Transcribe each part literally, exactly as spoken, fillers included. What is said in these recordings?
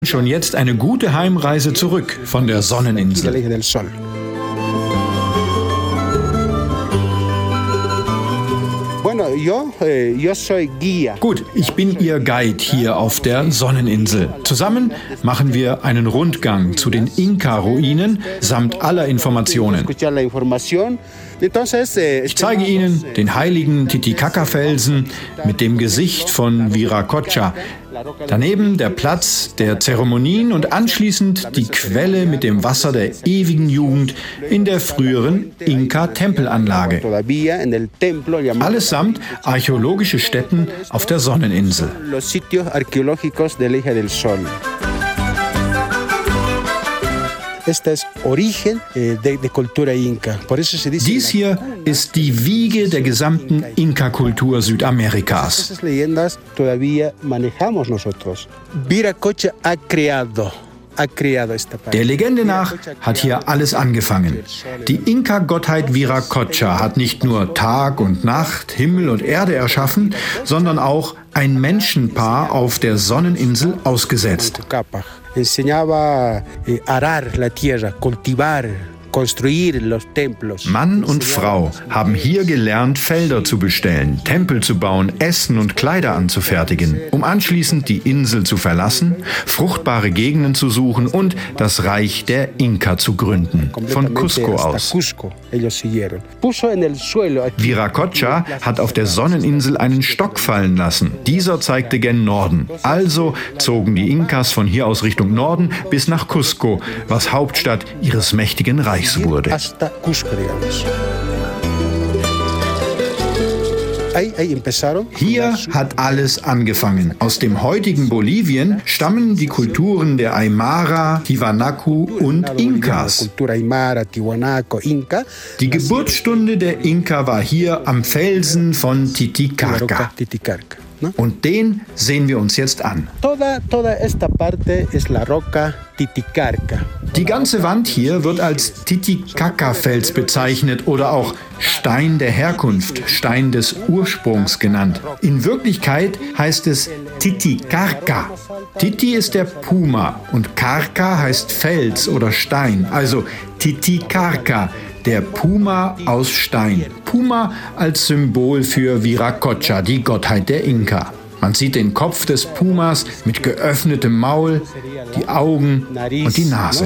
Schon jetzt eine gute Heimreise zurück von der Sonneninsel. Gut, ich bin Ihr Guide hier auf der Sonneninsel. Zusammen machen wir einen Rundgang zu den Inka-Ruinen samt aller Informationen. Ich zeige Ihnen den heiligen Titicaca-Felsen mit dem Gesicht von Viracocha. Daneben der Platz der Zeremonien und anschließend die Quelle mit dem Wasser der ewigen Jugend in der früheren Inka-Tempelanlage. Allesamt archäologische Stätten auf der Sonneninsel. Dies hier ist die Wiege der gesamten Inka-Kultur Südamerikas. Der Legende nach hat hier alles angefangen. Die Inka-Gottheit Viracocha hat nicht nur Tag und Nacht, Himmel und Erde erschaffen, sondern auch ein Menschenpaar auf der Sonneninsel ausgesetzt. Mann und Frau haben hier gelernt, Felder zu bestellen, Tempel zu bauen, Essen und Kleider anzufertigen, um anschließend die Insel zu verlassen, fruchtbare Gegenden zu suchen und das Reich der Inka zu gründen, von Cusco aus. Viracocha hat auf der Sonneninsel einen Stock fallen lassen. Dieser zeigte gen Norden. Also zogen die Inkas von hier aus Richtung Norden bis nach Cusco, was Hauptstadt ihres mächtigen Reichs wurde. Hier hat alles angefangen. Aus dem heutigen Bolivien stammen die Kulturen der Aymara, Tiwanaku und Inkas. Die Geburtsstunde der Inka war hier am Felsen von Titicaca. Und den sehen wir uns jetzt an. Die ganze Wand hier wird als Titicaca-Fels bezeichnet oder auch Stein der Herkunft, Stein des Ursprungs genannt. In Wirklichkeit heißt es Titicarca. Titi ist der Puma und Carca heißt Fels oder Stein, also Titicarca. Der Puma aus Stein. Puma als Symbol für Viracocha, die Gottheit der Inka. Man sieht den Kopf des Pumas mit geöffnetem Maul, die Augen und die Nase.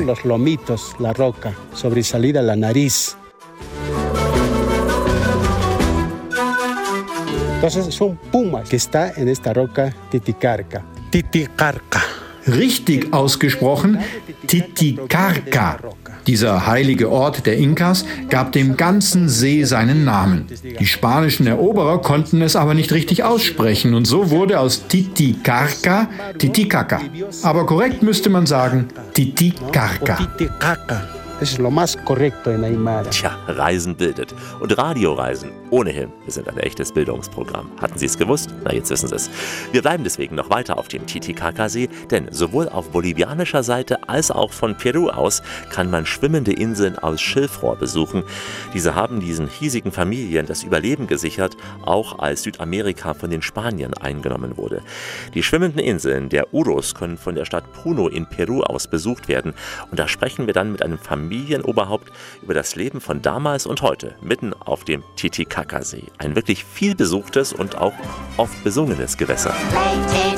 Das ist ein Puma, que está en esta roca Titicarca. Titicarca. Richtig ausgesprochen, Titicarca. Dieser heilige Ort der Inkas gab dem ganzen See seinen Namen. Die spanischen Eroberer konnten es aber nicht richtig aussprechen und so wurde aus Titicarca Titicaca. Aber korrekt müsste man sagen Titicarca. Das ist lo más correcto en Aymara. Tja, Reisen bildet. Und Radioreisen ohnehin. Wir sind ein echtes Bildungsprogramm. Hatten Sie es gewusst? Na, jetzt wissen Sie es. Wir bleiben deswegen noch weiter auf dem Titicaca-See, denn sowohl auf bolivianischer Seite als auch von Peru aus kann man schwimmende Inseln aus Schilfrohr besuchen. Diese haben diesen hiesigen Familien das Überleben gesichert, auch als Südamerika von den Spaniern eingenommen wurde. Die schwimmenden Inseln der Uros können von der Stadt Puno in Peru aus besucht werden. Und da sprechen wir dann mit einem Familien Familienoberhaupt über das Leben von damals und heute, mitten auf dem Titicaca-See. Ein wirklich viel besuchtes und auch oft besungenes Gewässer.